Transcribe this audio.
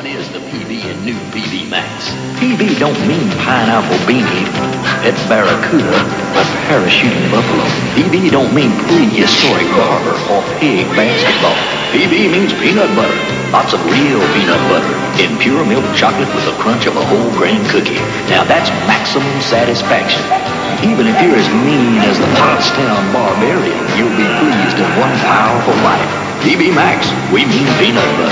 is the PB and new PB Max. PB don't mean pineapple beanie, pet barracuda, or parachuting buffalo. PB don't mean prehistoric barber or pig basketball. PB means peanut butter. Lots of real peanut butter in pure milk chocolate with the crunch of a whole grain cookie. Now that's maximum satisfaction. Even if you're as mean as the Pottstown Barbarian, you'll be pleased in one powerful bite. PB Max, we mean peanut butter.